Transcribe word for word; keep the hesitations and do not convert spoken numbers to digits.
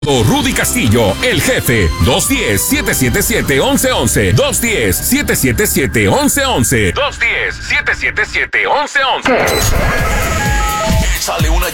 Rudy Castillo, el jefe. dos uno cero, siete siete siete, once once. dos uno cero, siete siete siete, once once. dos uno cero, siete siete siete, once once. Sale una